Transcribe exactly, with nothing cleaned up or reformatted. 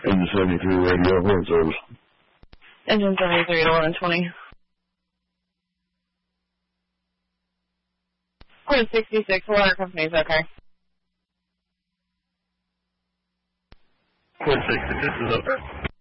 Engine seventy-three radio, horn service. Engine seventy-three to eleven twenty. Port sixty-six, water company's okay. Port sixty-six is over.